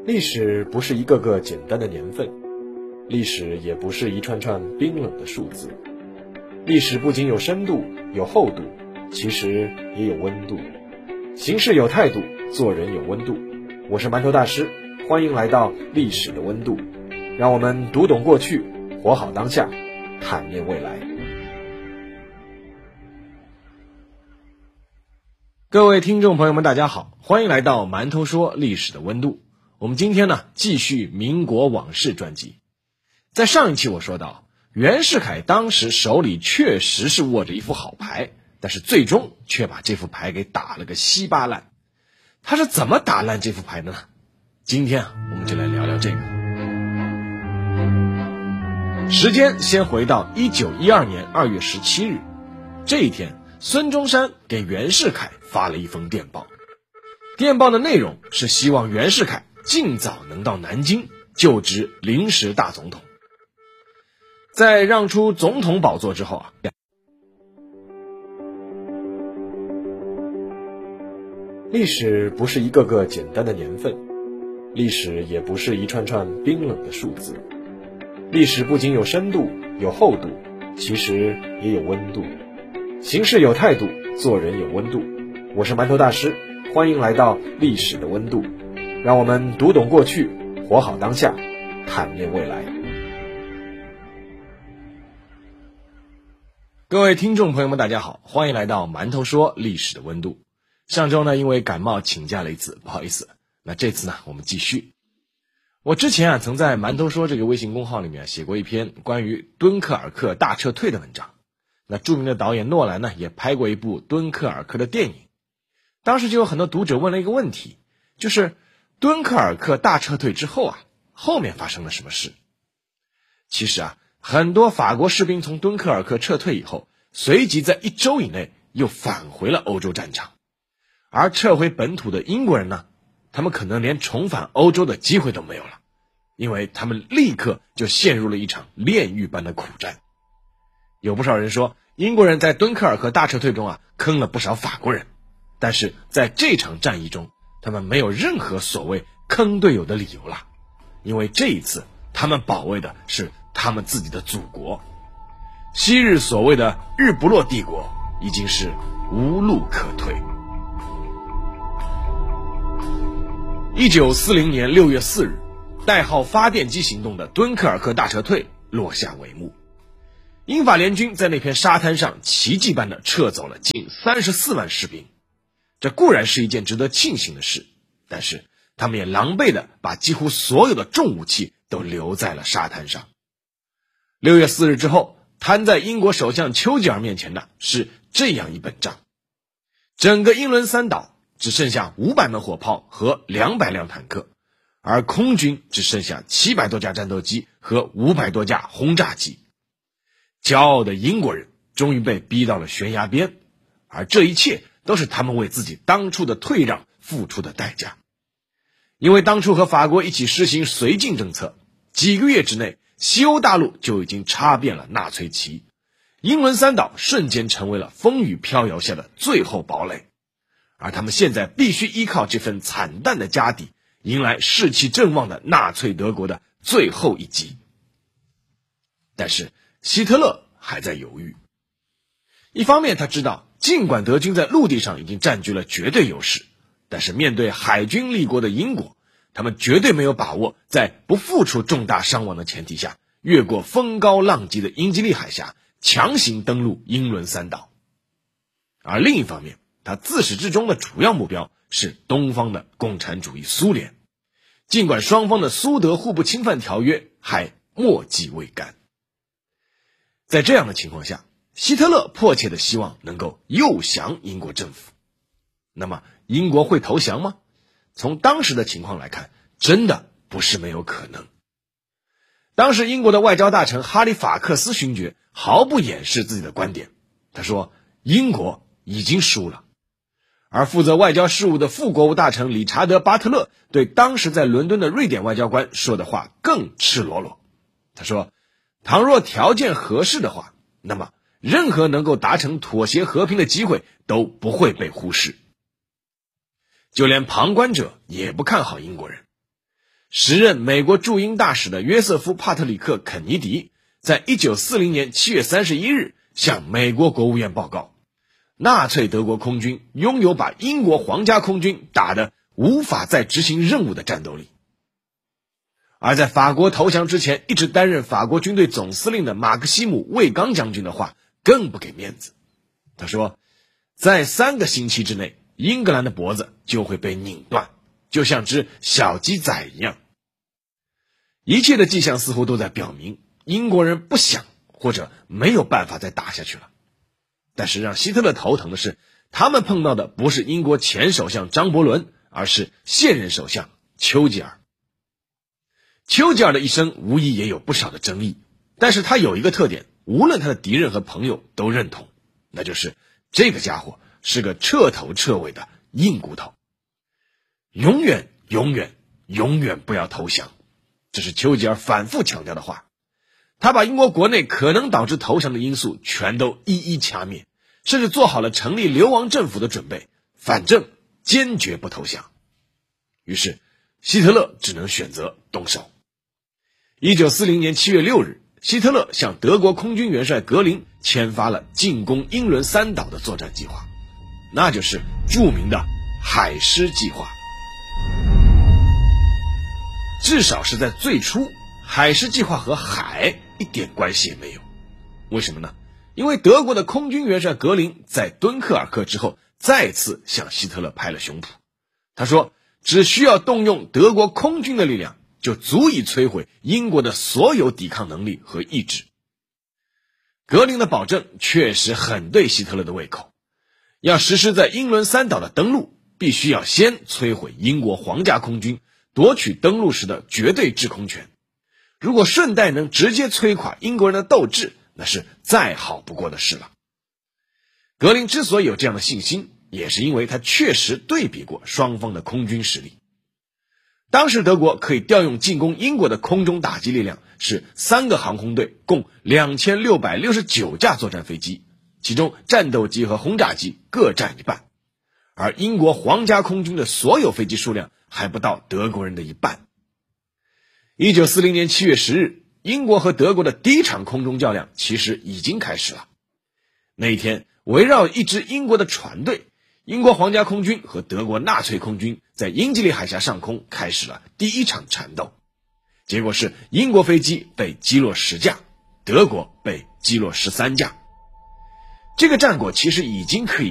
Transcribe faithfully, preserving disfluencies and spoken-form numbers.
历史不是一个个简单的年份，历史也不是一串串冰冷的数字。历史不仅有深度有厚度，其实也有温度。行事有态度，做人有温度。我是馒头大师，欢迎来到历史的温度，让我们读懂过去，活好当下，坦面未来。各位听众朋友们大家好，欢迎来到馒头说历史的温度。我们今天呢继续民国往事专辑。在上一期我说到，袁世凯当时手里确实是握着一副好牌，但是最终却把这副牌给打了个稀巴烂。他是怎么打烂这副牌的呢？今天啊我们就来聊聊这个。时间先回到一九一二年二月十七日，这一天孙中山给袁世凯发了一封电报。电报的内容是希望袁世凯尽早能到南京就职临时大总统。在让出总统宝座之后啊，历史不是一个个简单的年份，历史也不是一串串冰冷的数字。历史不仅有深度有厚度，其实也有温度。行事有态度，做人有温度。我是馒头大师，欢迎来到历史的温度，让我们读懂过去，活好当下，坦面未来。各位听众朋友们大家好，欢迎来到馒头说历史的温度。上周呢因为感冒请假了一次，不好意思，那这次呢我们继续。我之前啊曾在馒头说这个微信公号里面写过一篇关于敦刻尔克大撤退的文章。那著名的导演诺兰呢也拍过一部敦刻尔克的电影。当时就有很多读者问了一个问题，就是敦刻尔克大撤退之后啊，后面发生了什么事？其实啊，很多法国士兵从敦刻尔克撤退以后，随即在一周以内又返回了欧洲战场。而撤回本土的英国人呢，他们可能连重返欧洲的机会都没有了，因为他们立刻就陷入了一场炼狱般的苦战。有不少人说，英国人在敦刻尔克大撤退中啊，坑了不少法国人。但是在这场战役中，他们没有任何所谓坑队友的理由了，因为这一次他们保卫的是他们自己的祖国。昔日所谓的日不落帝国已经是无路可退。一九四零年六月四日，代号发电机行动的敦刻尔克大撤退落下帷幕。英法联军在那片沙滩上奇迹般的撤走了近三十四万士兵。这固然是一件值得庆幸的事，但是他们也狼狈地把几乎所有的重武器都留在了沙滩上。六月四日之后，摊在英国首相丘吉尔面前的是这样一本账：整个英伦三岛只剩下五百门火炮和两百辆坦克，而空军只剩下七百多架战斗机和五百多架轰炸机。骄傲的英国人终于被逼到了悬崖边，而这一切都是他们为自己当初的退让付出的代价。因为当初和法国一起实行绥靖政策，几个月之内，西欧大陆就已经插遍了纳粹旗，英伦三岛瞬间成为了风雨飘摇下的最后堡垒。而他们现在必须依靠这份惨淡的家底，迎来士气正旺的纳粹德国的最后一击。但是希特勒还在犹豫。一方面他知道，尽管德军在陆地上已经占据了绝对优势，但是面对海军立国的英国，他们绝对没有把握在不付出重大伤亡的前提下，越过风高浪急的英吉利海峡，强行登陆英伦三岛。而另一方面，他自始至终的主要目标是东方的共产主义苏联，尽管双方的苏德互不侵犯条约还墨迹未干。在这样的情况下，希特勒迫切的希望能够诱降英国政府。那么英国会投降吗？从当时的情况来看，真的不是没有可能。当时英国的外交大臣哈里法克斯勋爵毫不掩饰自己的观点，他说英国已经输了。而负责外交事务的副国务大臣理查德·巴特勒对当时在伦敦的瑞典外交官说的话更赤裸裸。他说，倘若条件合适的话，那么任何能够达成妥协和平的机会都不会被忽视。就连旁观者也不看好英国人。 时任美国驻英大使的约瑟夫·帕特里克·肯尼迪在一九四零年七月三十一日向美国国务院报告，纳粹德国空军拥有把英国皇家空军打得无法再执行任务的战斗力。而在法国投降之前一直担任法国军队总司令的马克西姆·卫刚将军的话更不给面子。他说，在三个星期之内，英格兰的脖子就会被拧断，就像只小鸡仔一样。一切的迹象似乎都在表明，英国人不想或者没有办法再打下去了。但是让希特勒头疼的是，他们碰到的不是英国前首相张伯伦，而是现任首相丘吉尔。丘吉尔的一生无疑也有不少的争议，但是他有一个特点，无论他的敌人和朋友都认同，那就是这个家伙是个彻头彻尾的硬骨头。永远永远永远不要投降，这是丘吉尔反复强调的话。他把英国国内可能导致投降的因素全都一一掐灭，甚至做好了成立流亡政府的准备，反正坚决不投降。于是希特勒只能选择动手。一九四零年七月六日，希特勒向德国空军元帅格林签发了进攻英伦三岛的作战计划，那就是著名的海狮计划。至少是在最初，海狮计划和海一点关系也没有。为什么呢？因为德国的空军元帅格林在敦刻尔克之后再次向希特勒拍了胸脯，他说只需要动用德国空军的力量，就足以摧毁英国的所有抵抗能力和意志。格林的保证确实很对希特勒的胃口，要实施在英伦三岛的登陆，必须要先摧毁英国皇家空军，夺取登陆时的绝对制空权。如果顺带能直接摧垮英国人的斗志，那是再好不过的事了。格林之所以有这样的信心，也是因为他确实对比过双方的空军实力。当时德国可以调用进攻英国的空中打击力量是三个航空队，共两千六百六十九架作战飞机，其中战斗机和轰炸机各占一半，而英国皇家空军的所有飞机数量还不到德国人的一半。一九四零年七月十日，英国和德国的第一场空中较量其实已经开始了。那一天，围绕一支英国的船队，英国皇家空军和德国纳粹空军在英吉利海峡上空开始了第一场缠斗，结果是英国飞机被击落十架，德国被击落十三架。这个战果其实已经可以